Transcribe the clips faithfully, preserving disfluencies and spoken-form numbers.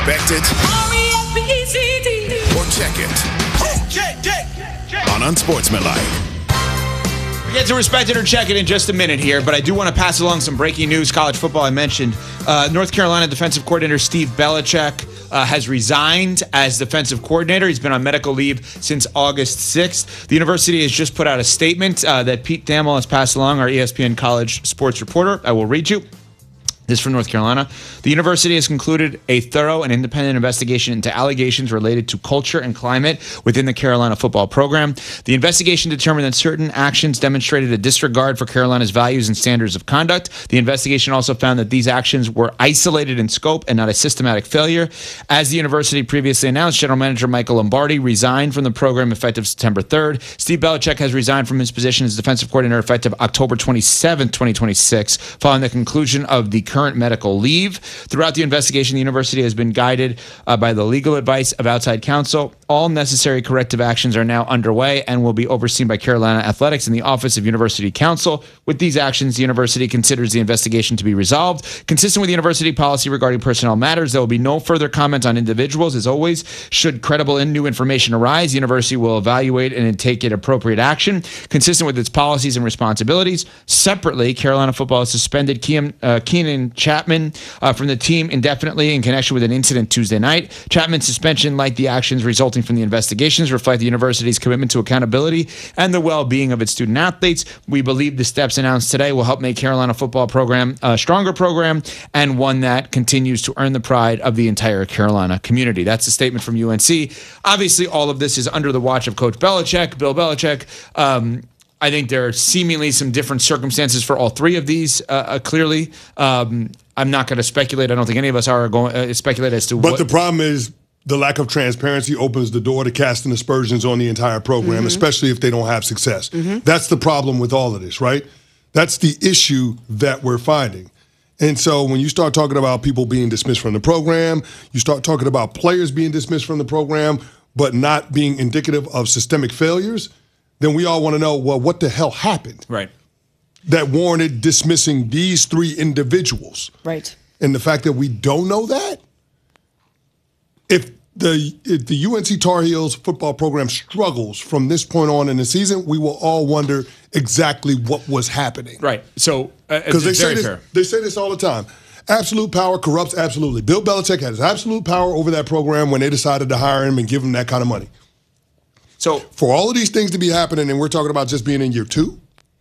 Expect it or check it on Unsportsmanlike. We get to respect it or check it in just a minute here, but I do want to pass along some breaking news. College football, I mentioned. Uh, North Carolina defensive coordinator Steve Belichick uh, has resigned as defensive coordinator. He's been on medical leave since August sixth. The university has just put out a statement uh, that Pete Thamel has passed along, our E S P N college sports reporter. I will read you. This is from North Carolina. The university has concluded a thorough and independent investigation into allegations related to culture and climate within the Carolina football program. The investigation determined that certain actions demonstrated a disregard for Carolina's values and standards of conduct. The investigation also found that these actions were isolated in scope and not a systematic failure. As the university previously announced, General Manager Michael Lombardi resigned from the program effective September third. Steve Belichick has resigned from his position as defensive coordinator effective October twenty-seventh, twenty twenty-six, following the conclusion of the current medical leave. Throughout the investigation, the university has been guided uh, by the legal advice of outside counsel. All necessary corrective actions are now underway and will be overseen by Carolina Athletics and the Office of University Counsel. With these actions, the university considers the investigation to be resolved. Consistent with university policy regarding personnel matters, there will be no further comment on individuals. As always, should credible and new information arise, the university will evaluate and take an appropriate action consistent with its policies and responsibilities. Separately, Carolina football has suspended Keenan, uh, Keenan Chapman uh, from the team indefinitely in connection with an incident Tuesday night. Chapman's suspension, like the actions resulting from the investigations, reflect the university's commitment to accountability and the well-being of its student athletes. We believe the steps announced today will help make Carolina football program a stronger program and one that continues to earn the pride of the entire Carolina community. That's a statement from U N C. Obviously, all of this is under the watch of Coach Belichick, Bill Belichick. Um, I think there are seemingly some different circumstances for all three of these, uh, uh, clearly. Um, I'm not going to speculate. I don't think any of us are going to uh, speculate as to but what. But the problem is the lack of transparency opens the door to casting aspersions on the entire program, mm-hmm. especially if they don't have success. Mm-hmm. That's the problem with all of this, right? That's the issue that we're finding. And so when you start talking about people being dismissed from the program, you start talking about players being dismissed from the program, but not being indicative of systemic failures, then we all want to know, well, what the hell happened? Right. That warranted dismissing these three individuals. Right. And the fact that we don't know that, if the if the U N C Tar Heels football program struggles from this point on in the season, we will all wonder exactly what was happening. Right. So, because uh, they say this, fair. they say this all the time. Absolute power corrupts absolutely. Bill Belichick has absolute power over that program when they decided to hire him and give him that kind of money. So, for all of these things to be happening, and we're talking about just being in year two,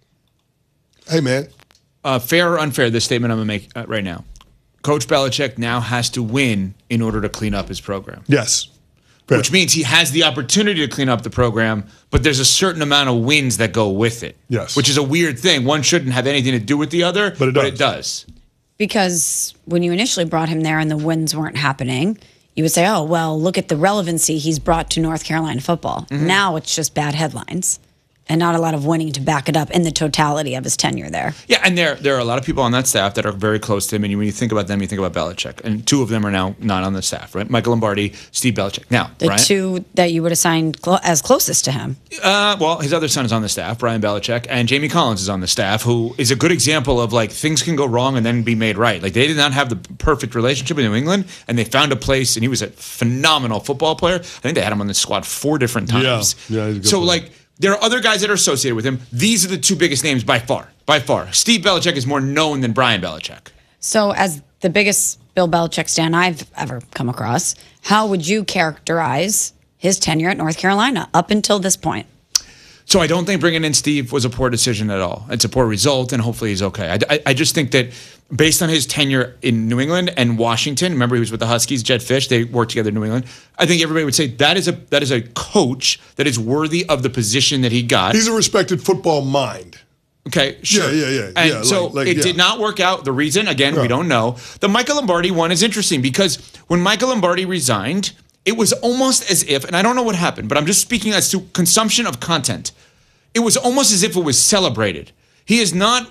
hey, man. Uh, fair or unfair, this statement I'm going to make uh, right now. Coach Belichick now has to win in order to clean up his program. Yes. Fair. Which means he has the opportunity to clean up the program, but there's a certain amount of wins that go with it. Yes. Which is a weird thing. One shouldn't have anything to do with the other, but it does. But it does. Because when you initially brought him there and the wins weren't happening, you would say, oh, well, look at the relevancy he's brought to North Carolina football. Mm-hmm. Now it's just bad headlines and not a lot of winning to back it up in the totality of his tenure there. Yeah, and there there are a lot of people on that staff that are very close to him, and when you think about them, you think about Belichick. And two of them are now not on the staff, right? Michael Lombardi, Steve Belichick. Now, the Brian, two that you would assign clo- as closest to him. Uh, well, his other son is on the staff, Brian Belichick, and Jamie Collins is on the staff, who is a good example of, like, things can go wrong and then be made right. Like, they did not have the perfect relationship with New England, and they found a place, and he was a phenomenal football player. I think they had him on the squad four different times. Yeah, yeah, he's a good so, player. like, there are other guys that are associated with him. These are the two biggest names by far. By far. Steve Belichick is more known than Brian Belichick. So as the biggest Bill Belichick stan I've ever come across, how would you characterize his tenure at North Carolina up until this point? So I don't think bringing in Steve was a poor decision at all. It's a poor result, and hopefully he's okay. I, I, I just think that based on his tenure in New England and Washington, remember he was with the Huskies, Jed Fish, they worked together in New England. I think everybody would say that is a that is a coach that is worthy of the position that he got. He's a respected football mind. Okay, sure. Yeah, yeah, yeah. And yeah, so like, like, it yeah. did not work out. The reason, again, yeah. we don't know. The Michael Lombardi one is interesting because when Michael Lombardi resigned, it was almost as if, and I don't know what happened, but I'm just speaking as to consumption of content. It was almost as if it was celebrated. He is not,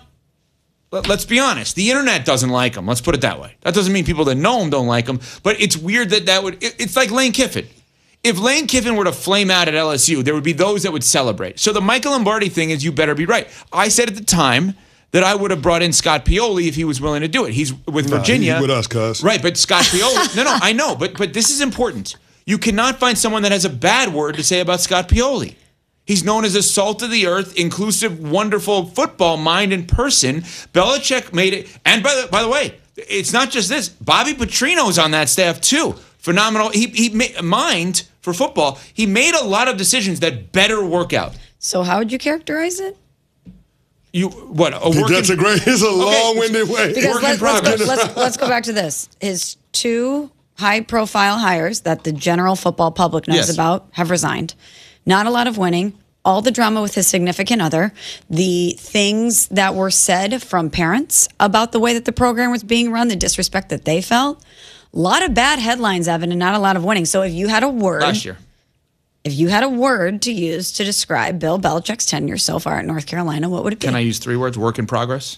let's be honest, the internet doesn't like him. Let's put it that way. That doesn't mean people that know him don't like him, but it's weird that that would, it's like Lane Kiffin. If Lane Kiffin were to flame out at L S U, there would be those that would celebrate. So the Michael Lombardi thing is you better be right. I said at the time that I would have brought in Scott Pioli if he was willing to do it. He's with Nah, Virginia. he's with us, cuz. Right, but Scott Pioli. no, no, I know, but but this is important. You cannot find someone that has a bad word to say about Scott Pioli. He's known as a salt of the earth, inclusive, wonderful football mind and person. Belichick made it, and by the by the way, it's not just this. Bobby Petrino's on that staff too. Phenomenal. He he made mind for football. He made a lot of decisions that better work out. So how would you characterize it? You what? A work That's in, a great, it's a Okay. long-winded way. Because Work in let, let's, progress. go, let's, let's go back to this. His two high-profile hires that the general football public knows Yes. about have resigned. Not a lot of winning. All the drama with his significant other. The things that were said from parents about the way that the program was being run, the disrespect that they felt. A lot of bad headlines, Evan, and not a lot of winning. So if you had a word... last year. If you had a word to use to describe Bill Belichick's tenure so far at North Carolina, what would it be? Can I use three words? Work in progress.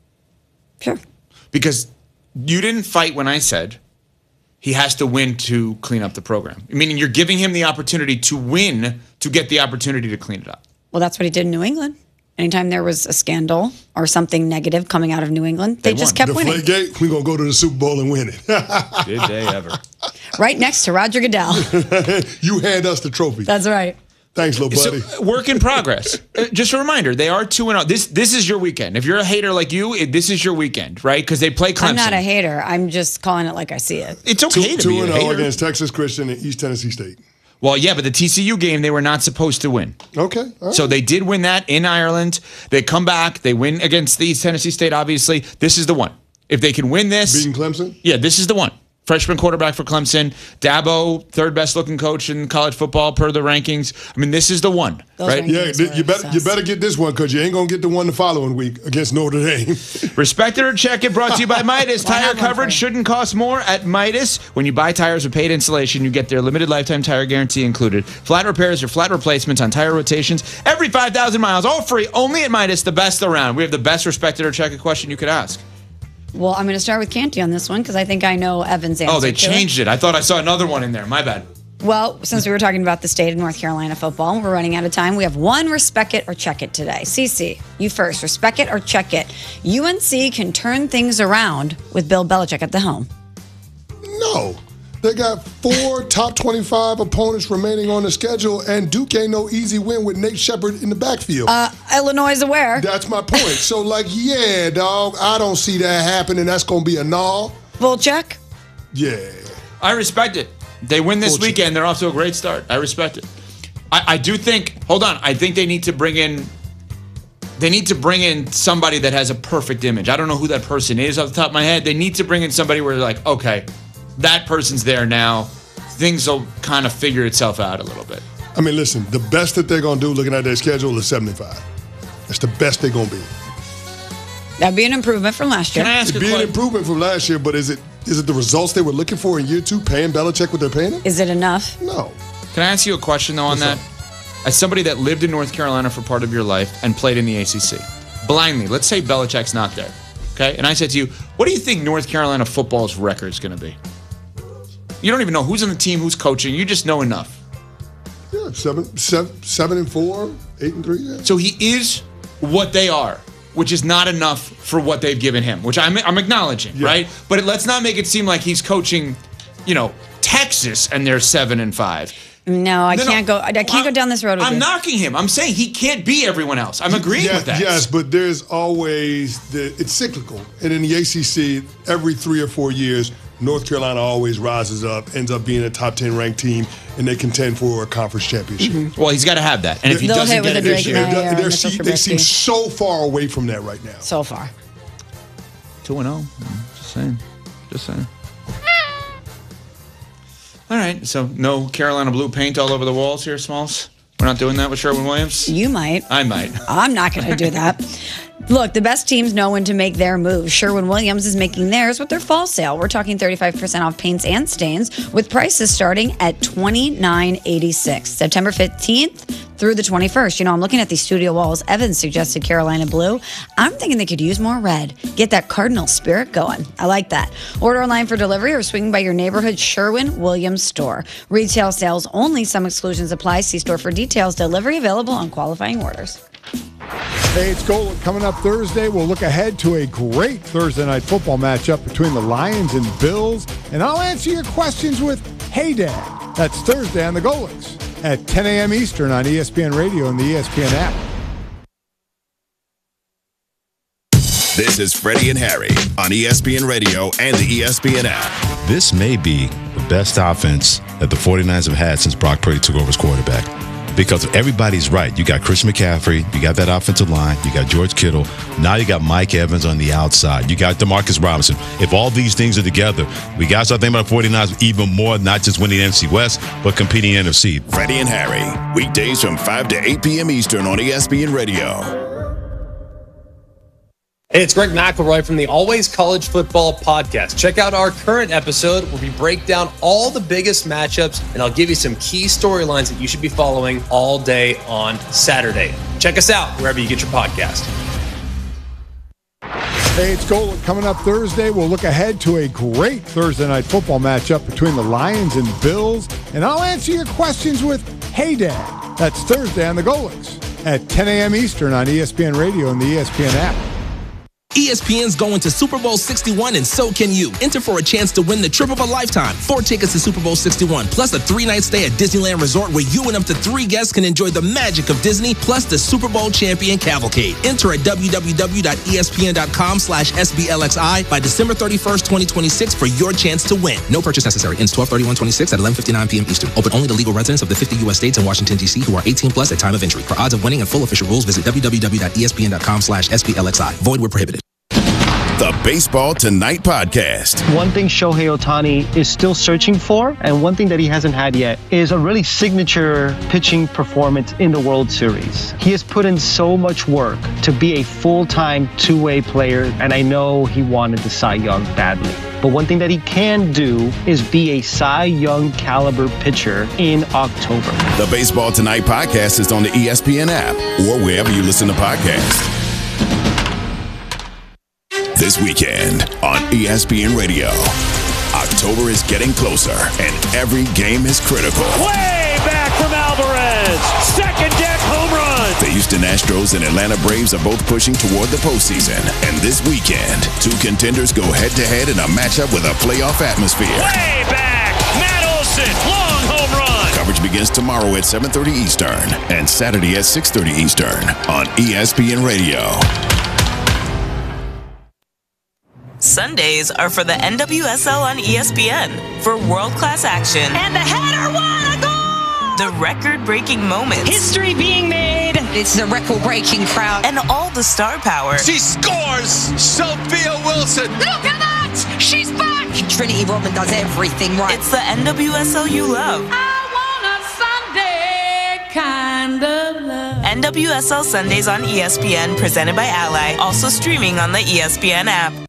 Sure. Because you didn't fight when I said he has to win to clean up the program. Meaning you're giving him the opportunity to win to get the opportunity to clean it up. Well, that's what he did in New England. Anytime there was a scandal or something negative coming out of New England, they, They just won. kept The winning. Flake we're going to go to the Super Bowl and win it. Did they ever? Right next to Roger Goodell. You hand us the trophy. That's right. Thanks, little buddy. So, work in progress. Uh, Just a reminder, they are two and zero. This this is your weekend. If you're a hater like you, it, this is your weekend, right? Because they play Clemson. I'm not a hater. I'm just calling it like I see it. It's two okay to two be a and zero hater. against Texas Christian and East Tennessee State. Well, yeah, but the T C U game they were not supposed to win. Okay. all right. So they did win that in Ireland. They come back. They win against the East Tennessee State. Obviously, this is the one. If they can win this, Beating Clemson? yeah, this is the one. Freshman quarterback for Clemson. Dabo, third best looking coach in college football per the rankings. I mean, this is the one, Those right? rankings- Yeah, Games were you better you obsessed. better get this one because you ain't gonna get the one the following week against Notre Dame. Respect it or check it. Brought to you by Midas. Why Tire not one coverage for you? shouldn't cost more at Midas. When you buy tires with paid installation, you get their limited lifetime tire guarantee included. Flat repairs or flat replacements on tire rotations every five thousand miles, all free, only at Midas, the best around. We have the best respect it or check it question you could ask. Well, I'm going to start with Canty on this one because I think I know Evan's answer. Oh, they to it. changed it. I thought I saw another one in there. My bad. Well, since we were talking about the state of North Carolina football, we're running out of time. We have one respect it or check it today. Cece, you first. Respect it or check it. U N C can turn things around with Bill Belichick at the helm. No. They got four top twenty-five opponents remaining on the schedule, and Duke ain't no easy win with Nate Shepard in the backfield. Uh, Illinois is aware. That's my point. So, like, yeah, dog, I don't see that happening. That's going to be a null. Full check. Yeah. I respect it. They win this Full check. weekend. They're off to a great start. I respect it. I, I do think, hold on, I think they need to bring in, they need to bring in somebody that has a perfect image. I don't know who that person is off the top of my head. They need to bring in somebody where they're like, okay, that person's there now. Things will kind of figure itself out a little bit. I mean, listen, the best that they're going to do looking at their schedule is seventy-five. That's the best they're going to be. That'd be an improvement from last year. Can I ask It'd a be an question? improvement from last year, but is it is it the results they were looking for in year two, paying Belichick what they're paying him? Is it enough? No. Can I ask you a question though on What's that? As somebody that lived in North Carolina for part of your life and played in the A C C, blindly, let's say Belichick's not there, okay? And I said to you, what do you think North Carolina football's record is going to be? You don't even know who's on the team, who's coaching. You just know enough. Yeah, seven, seven, seven and four, eight and three. Yeah. So he is what they are, which is not enough for what they've given him, which I'm, I'm acknowledging, Yeah. right? But let's not make it seem like he's coaching, you know, Texas and they're seven and five. No, I No, no. can't go. I can't go down this road with I'm you. knocking him. I'm saying he can't be everyone else. I'm agreeing Yeah, with that. Yes, but there's always the it's cyclical, and in the A C C, every three or four years, North Carolina always rises up, ends up being a top ten ranked team, and they contend for a conference championship. Well, he's got to have that. And if he They'll doesn't hit with get it a this Drake year, May. Mayer and They're- Mitchell they seem Trubisky. so far away from that right now. So far. two and oh. Just saying. Just saying. All right. So no Carolina blue paint all over the walls here, Smalls? We're not doing that with Sherwin-Williams? You might. I might. I'm not going to do that. Look, the best teams know when to make their moves. Sherwin-Williams is making theirs with their fall sale. We're talking thirty-five percent off paints and stains with prices starting at twenty-nine eighty-six. September fifteenth through the twenty-first. You know, I'm looking at these studio walls. Evan suggested Carolina blue. I'm thinking they could use more red. Get that cardinal spirit going. I like that. Order online for delivery or swing by your neighborhood Sherwin-Williams store. Retail sales only. Some exclusions apply. See store for details. Delivery available on qualifying orders. Hey, it's Golic. Coming up Thursday, we'll look ahead to a great Thursday night football matchup between the Lions and Bills, and I'll answer your questions with Hey Dad. That's Thursday on the Golics at ten a.m. Eastern on E S P N Radio and the E S P N app. This is Freddie and Harry on E S P N Radio and the E S P N app. This may be the best offense that the 49ers have had since Brock Purdy took over as quarterback. Because everybody's right. You got Christian McCaffrey. You got that offensive line. You got George Kittle. Now you got Mike Evans on the outside. You got Demarcus Robinson. If all these things are together, we got to start thinking about the 49ers even more, not just winning the N F C West, but competing in the N F C. Freddie and Harry, weekdays from five to eight p.m. Eastern on E S P N Radio. Hey, it's Greg McElroy from the Always College Football Podcast. Check out our current episode where we break down all the biggest matchups, and I'll give you some key storylines that you should be following all day on Saturday. Check us out wherever you get your podcast. Hey, it's Golic. Coming up Thursday, we'll look ahead to a great Thursday night football matchup between the Lions and Bills, and I'll answer your questions with Hey Dad. That's Thursday on the Golics at ten a.m. Eastern on E S P N Radio and the E S P N app. E S P N's going to Super Bowl sixty-one, and so can you. Enter for a chance to win the trip of a lifetime. Four tickets to Super Bowl sixty-one, plus a three-night stay at Disneyland Resort where you and up to three guests can enjoy the magic of Disney, plus the Super Bowl champion cavalcade. Enter at www.espn.com slash SBLXI by December thirty-first, twenty twenty-six for your chance to win. No purchase necessary. Ends twelve thirty-one twenty-six at eleven fifty-nine p.m. Eastern. Open only to legal residents of the fifty U S states and Washington, D C who are eighteen plus at time of entry. For odds of winning and full official rules, visit www.espn.com slash SBLXI. Void where prohibited. The Baseball Tonight podcast. One thing Shohei Ohtani is still searching for, and one thing that he hasn't had yet, is a really signature pitching performance in the World Series. He has put in so much work to be a full-time two-way player, and I know he wanted the Cy Young badly. But one thing that he can do is be a Cy Young caliber pitcher in October. The Baseball Tonight podcast is on the E S P N app or wherever you listen to podcasts. This weekend on E S P N Radio, October is getting closer and every game is critical. Way back from Alvarez, second deck home run. The Houston Astros and Atlanta Braves are both pushing toward the postseason, and this weekend, two contenders go head-to-head in a matchup with a playoff atmosphere. Way back, Matt Olson, long home run. Coverage begins tomorrow at seven thirty Eastern and Saturday at six thirty Eastern on E S P N Radio. Sundays are for the N W S L on E S P N for world-class action. And the header won a goal! The record-breaking moments. History being made. It's the record-breaking crowd. And all the star power. She scores! Sophia Wilson! Look at that! She's back! Trinity Rodman does everything right. It's the N W S L you love. I want a Sunday kind of love. N W S L Sundays on E S P N, presented by Ally. Also streaming on the E S P N app.